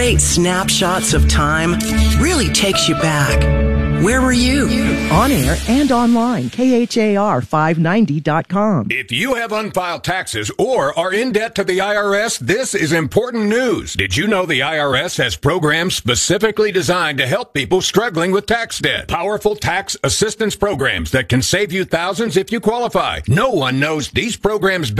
Great snapshots of time really takes you back. Where were you? On air and online, KHAR590.com. If you have unfiled taxes or are in debt to the IRS, this is important news. Did you know the IRS has programs specifically designed to help people struggling with tax debt? Powerful tax assistance programs that can save you thousands if you qualify. No one knows these programs better